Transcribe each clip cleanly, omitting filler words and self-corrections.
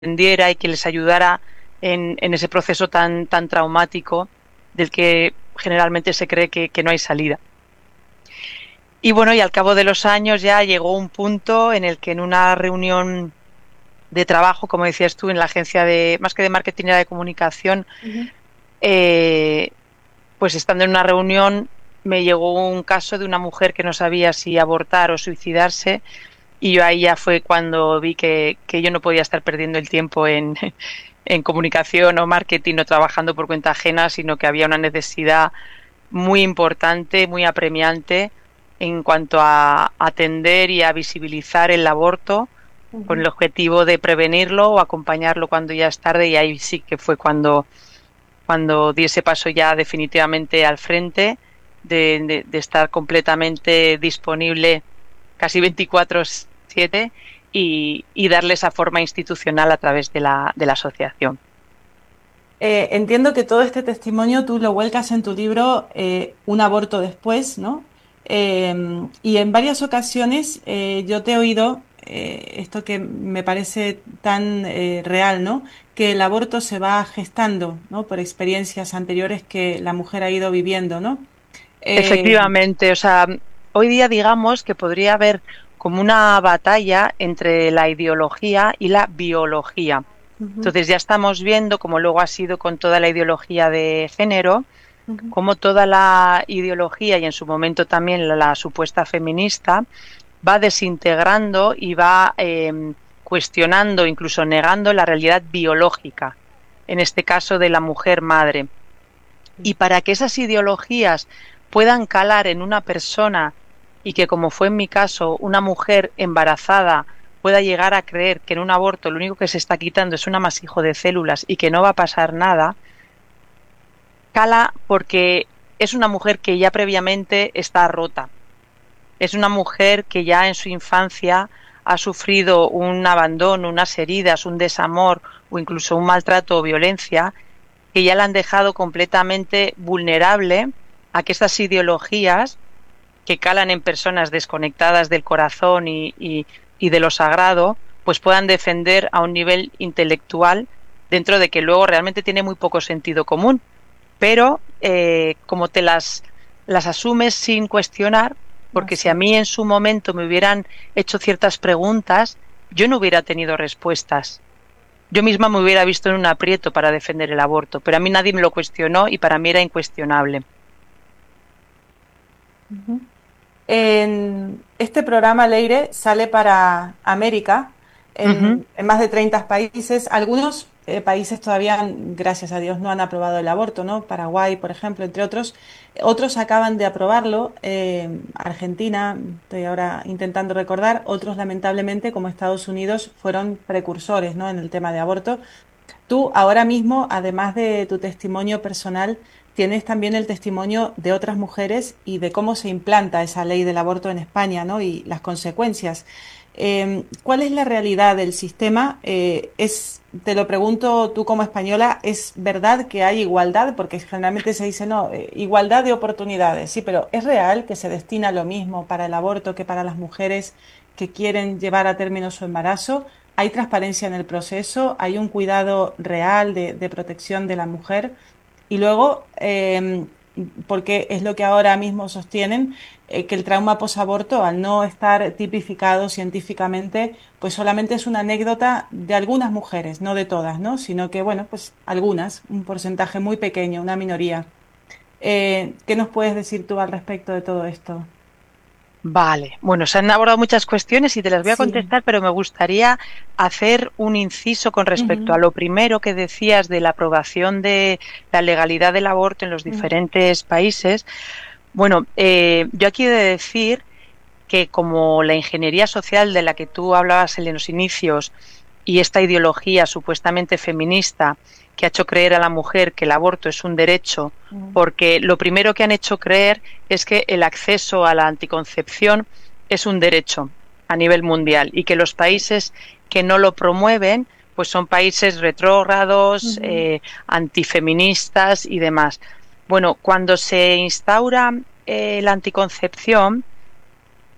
entendiera y que les ayudara en ese proceso tan traumático del que generalmente se cree que no hay salida. Y bueno, y al cabo de los años ya llegó un punto en el que en una reunión de trabajo, como decías tú, en la agencia de, más que de marketing era de comunicación, Ujú. eh, pues estando en una reunión me llegó un caso de una mujer que no sabía si abortar o suicidarse, y yo ahí ya fue cuando vi que yo no podía estar perdiendo el tiempo en comunicación o marketing o trabajando por cuenta ajena, sino que había una necesidad muy importante, muy apremiante en cuanto a atender y a visibilizar el aborto con Ujú. el objetivo de prevenirlo o acompañarlo cuando ya es tarde, y ahí sí que fue cuando di ese paso ya definitivamente al frente de estar completamente disponible casi 24/7 y darle esa forma institucional a través de la asociación. Entiendo que todo este testimonio tú lo vuelcas en tu libro Un aborto después, ¿no? Y en varias ocasiones yo te he oído esto que me parece tan real, ¿no? Que el aborto se va gestando, ¿no? Por experiencias anteriores que la mujer ha ido viviendo, ¿no? Eh, Efectivamente, o sea, hoy día digamos que podría haber como una batalla entre la ideología y la biología. ujú, Entonces ya estamos viendo, como luego ha sido con toda la ideología de género, ujú, como toda la ideología y en su momento también la supuesta feminista va desintegrando y va cuestionando, incluso negando la realidad biológica, en este caso de la mujer madre. Y para que esas ideologías puedan calar en una persona y que, como fue en mi caso, una mujer embarazada pueda llegar a creer que en un aborto lo único que se está quitando es un amasijo de células y que no va a pasar nada, cala porque es una mujer que ya previamente está rota. Es una mujer que ya en su infancia ha sufrido un abandono, unas heridas, un desamor o incluso un maltrato o violencia, que ya la han dejado completamente vulnerable a que estas ideologías que calan en personas desconectadas del corazón y de lo sagrado, pues puedan defender a un nivel intelectual, dentro de que luego realmente tiene muy poco sentido común, pero como te las asumes sin cuestionar, porque si así a mí es. en su momento me hubieran hecho ciertas preguntas, yo no hubiera tenido respuestas. Yo misma me hubiera visto en un aprieto para defender el aborto, pero a mí nadie me lo cuestionó y para mí era incuestionable. Ujú. En este programa, Leire, sale para América Ujú. en más de 30 países. Algunos países todavía, gracias a Dios, no han aprobado el aborto, ¿no? Paraguay, por ejemplo, entre otros. Otros acaban de aprobarlo. Argentina, estoy ahora intentando recordar. Otros, lamentablemente, como Estados Unidos, fueron precursores, ¿no? En el tema de aborto. Tú ahora mismo, además de tu testimonio personal, tienes también el testimonio de otras mujeres y de cómo se implanta esa ley del aborto en España, ¿no? Y las consecuencias. ¿Cuál es la realidad del sistema? Te lo pregunto tú como española, ¿es verdad que hay igualdad? Porque generalmente se dice, no, igualdad de oportunidades, sí, pero ¿es real que se destina lo mismo para el aborto que para las mujeres que quieren llevar a término su embarazo? ¿Hay transparencia en el proceso? ¿Hay un cuidado real de protección de la mujer? Y luego, porque es lo que ahora mismo sostienen, que el trauma posaborto, al no estar tipificado científicamente, pues solamente es una anécdota de algunas mujeres, no de todas, ¿no? Sino que, bueno, pues algunas, un porcentaje muy pequeño, una minoría. ¿Qué nos puedes decir tú al respecto de todo esto? Vale, bueno, se han abordado muchas cuestiones y te las voy a Sí. contestar, pero me gustaría hacer un inciso con respecto a Ujú, lo primero que decías de la aprobación de la legalidad del aborto en los ujú, diferentes países. Bueno, yo aquí he de decir que como la ingeniería social de la que tú hablabas en los inicios y esta ideología supuestamente feminista que ha hecho creer a la mujer que el aborto es un derecho, ujú, porque lo primero que han hecho creer es que el acceso a la anticoncepción es un derecho a nivel mundial y que los países que no lo promueven pues son países retrógrados, ujú, antifeministas y demás. Bueno, cuando se instaura la anticoncepción,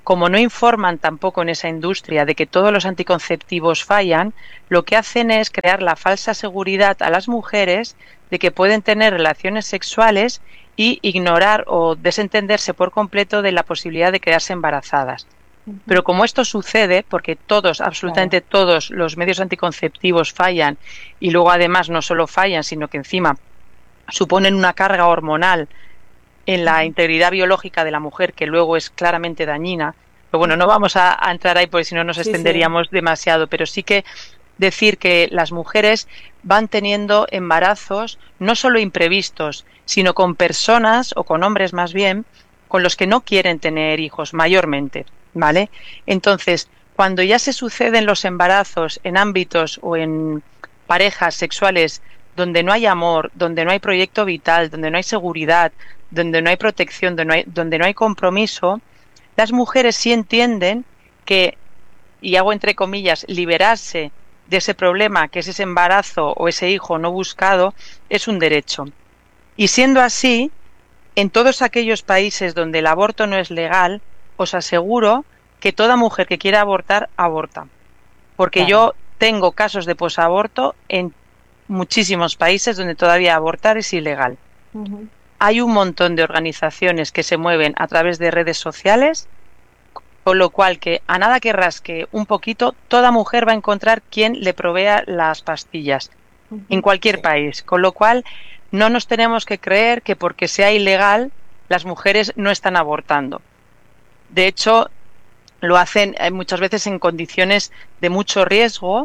como no informan tampoco en esa industria de que todos los anticonceptivos fallan, lo que hacen es crear la falsa seguridad a las mujeres de que pueden tener relaciones sexuales y ignorar o desentenderse por completo de la posibilidad de quedarse embarazadas. Pero como esto sucede, porque todos, absolutamente todos los medios anticonceptivos fallan y luego además no solo fallan, sino que encima suponen una carga hormonal en la integridad biológica de la mujer que luego es claramente dañina. Pero bueno, no vamos a entrar ahí porque si no nos extenderíamos demasiado, pero sí que decir que las mujeres van teniendo embarazos no solo imprevistos, sino con personas o con hombres más bien con los que no quieren tener hijos mayormente, ¿vale? Entonces, cuando ya se suceden los embarazos en ámbitos o en parejas sexuales donde no hay amor, donde no hay proyecto vital, donde no hay seguridad, donde no hay protección, donde no hay compromiso, las mujeres sí entienden que, y hago entre comillas, liberarse de ese problema, que es ese embarazo o ese hijo no buscado, es un derecho. Y siendo así, en todos aquellos países donde el aborto no es legal, os aseguro que toda mujer que quiera abortar, aborta. Porque yo tengo casos de posaborto en muchísimos países donde todavía abortar es ilegal. Hay un montón de organizaciones que se mueven a través de redes sociales, con lo cual que a nada que rasque un poquito, toda mujer va a encontrar quien le provea las pastillas en cualquier país. Con lo cual no nos tenemos que creer que porque sea ilegal las mujeres no están abortando. De hecho, lo hacen muchas veces en condiciones de mucho riesgo,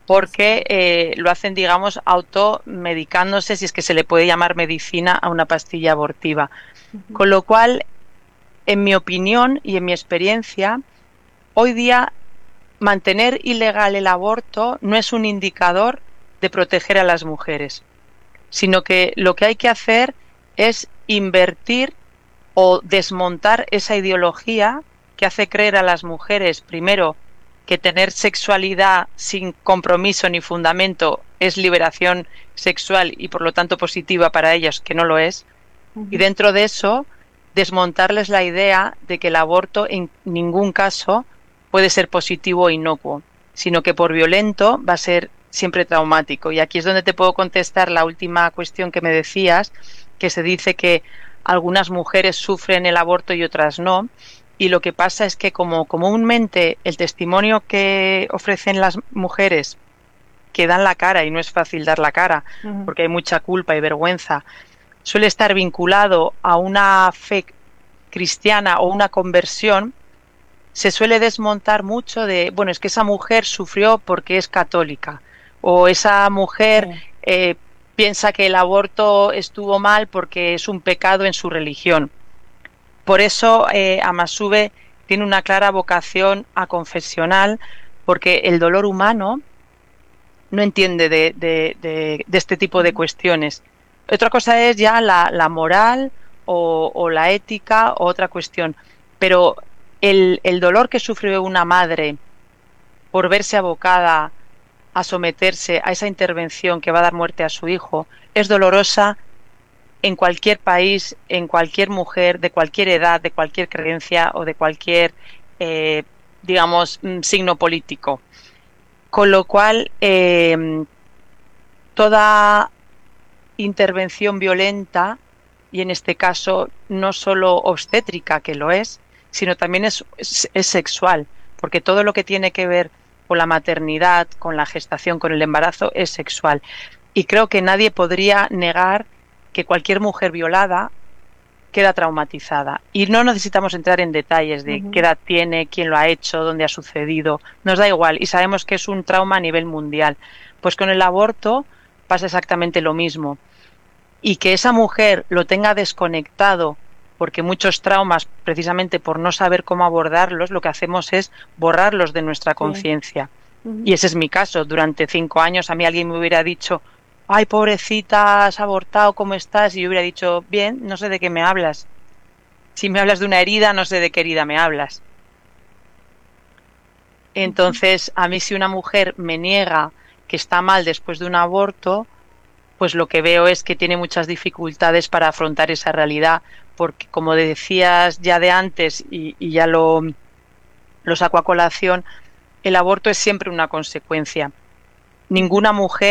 porque lo hacen, digamos, automedicándose, si es que se le puede llamar medicina a una pastilla abortiva. Con lo cual, en mi opinión y en mi experiencia, hoy día mantener ilegal el aborto no es un indicador de proteger a las mujeres, sino que lo que hay que hacer es invertir o desmontar esa ideología que hace creer a las mujeres, primero, que tener sexualidad sin compromiso ni fundamento es liberación sexual y por lo tanto positiva para ellas, que no lo es. Y dentro de eso, desmontarles la idea de que el aborto en ningún caso puede ser positivo o inocuo, sino que por violento va a ser siempre traumático. Y aquí es donde te puedo contestar la última cuestión que me decías, que se dice que algunas mujeres sufren el aborto y otras no. Y lo que pasa es que como comúnmente el testimonio que ofrecen las mujeres, que dan la cara, y no es fácil dar la cara, porque hay mucha culpa y vergüenza, suele estar vinculado a una fe cristiana o una conversión, se suele desmontar mucho de, bueno, es que esa mujer sufrió porque es católica, o esa mujer piensa que el aborto estuvo mal porque es un pecado en su religión. Por eso Amasube tiene una clara vocación aconfesional, porque el dolor humano no entiende de este tipo de cuestiones. Otra cosa es ya la moral o la ética o otra cuestión, pero el dolor que sufre una madre por verse abocada a someterse a esa intervención que va a dar muerte a su hijo es dolorosa en cualquier país, en cualquier mujer, de cualquier edad, de cualquier creencia o de cualquier, digamos, signo político. Con lo cual, toda intervención violenta, y en este caso no solo obstétrica, que lo es, sino también es sexual, porque todo lo que tiene que ver con la maternidad, con la gestación, con el embarazo, es sexual. Y creo que nadie podría negar que cualquier mujer violada queda traumatizada. Y no necesitamos entrar en detalles de qué edad tiene, quién lo ha hecho, dónde ha sucedido. Nos da igual y sabemos que es un trauma a nivel mundial. Pues con el aborto pasa exactamente lo mismo. Y que esa mujer lo tenga desconectado, porque muchos traumas, precisamente por no saber cómo abordarlos, lo que hacemos es borrarlos de nuestra conciencia. Y ese es mi caso. Durante 5 años a mí alguien me hubiera dicho: ay, pobrecita, has abortado, ¿cómo estás? Y yo hubiera dicho: bien, no sé de qué me hablas. Si me hablas de una herida, no sé de qué herida me hablas. Entonces, a mí si una mujer me niega que está mal después de un aborto, pues lo que veo es que tiene muchas dificultades para afrontar esa realidad, porque como decías ya de antes, y ya lo lo saco a colación, el aborto es siempre una consecuencia. Ninguna mujer